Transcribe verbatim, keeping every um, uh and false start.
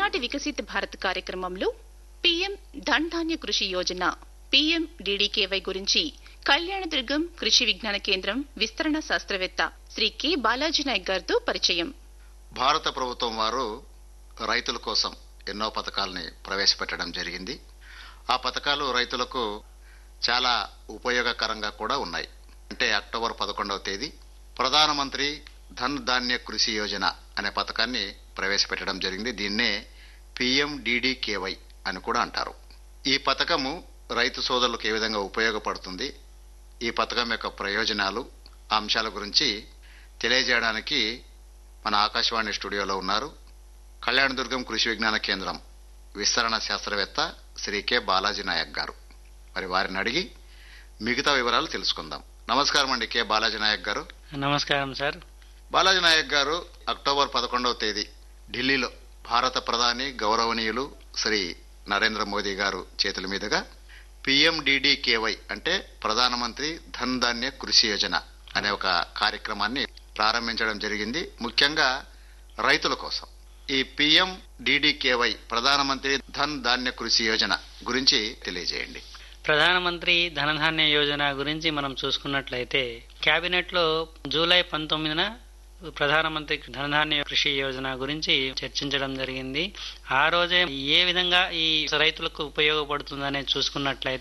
ఈనాటి వికసిత్ భారత్ కార్యక్రమంలో పీఎం ధన్ ధాన్య కృషి యోజన పీఎం డీడీకేవై గురించి కళ్యాణదుర్గం కృషి విజ్ఞాన కేంద్రం విస్తరణ శాస్త్రవేత్త శ్రీ కె బాలాజీ నాయక్ గారితో పరిచయం. భారత ప్రభుత్వం వారు రైతుల కోసం ఎన్నో పథకాలని ప్రవేశపెట్టడం జరిగింది. ఆ పథకాలు రైతులకు చాలా ఉపయోగకరంగా కూడా ఉన్నాయి. అంటే అక్టోబర్ పదకొండవ తేదీ ప్రధానమంత్రి ధన్ ధాన్య కృషి యోజన అనే పథకాన్ని ప్రవేశపెట్టడం జరిగింది. దీన్నే పీఎం డీడీకేవై అని కూడా అంటారు. ఈ పథకము రైతు సోదరులకు ఏ విధంగా ఉపయోగపడుతుంది, ఈ పథకం యొక్క ప్రయోజనాలు, అంశాల గురించి తెలియజేయడానికి మన ఆకాశవాణి స్టూడియోలో ఉన్నారు కళ్యాణదుర్గం కృషి విజ్ఞాన కేంద్రం విస్తరణ శాస్త్రవేత్త శ్రీ కె బాలాజీ నాయక్ గారు. మరి వారిని అడిగి మిగతా వివరాలు తెలుసుకుందాం. నమస్కారం అండి కె బాలాజీ నాయక్ గారు. నమస్కారం సార్. బాలాజీ నాయక్ గారు, అక్టోబర్ పదకొండవ తేదీ ఢిల్లీలో భారత ప్రధాని గౌరవనీయులు శ్రీ నరేంద్ర మోదీ గారు చేతుల మీదుగా పీఎండీడీకేవై అంటే ప్రధానమంత్రి ధన్ ధాన్య కృషి యోజన అనే ఒక కార్యక్రమాన్ని ప్రారంభించడం జరిగింది, ముఖ్యంగా రైతుల కోసం. ఈ పీఎండీడీకేవై ప్రధానమంత్రి ధన్ ధాన్య కృషి యోజన గురించి తెలియజేయండి. ప్రధానమంత్రి ధనధాన్య యోజన గురించి మనం చూసుకున్నట్లయితే కేబినెట్ లో జూలై పంతొమ్మిదిన ప్రధానమంత్రి ధనధాన్య కృషి యోజన గురించి చర్చించడం జరిగింది. ఆ రోజే ఏ విధంగా ఈ రైతులకు ఉపయోగపడుతుందనే చూసుకున్నట్లయితే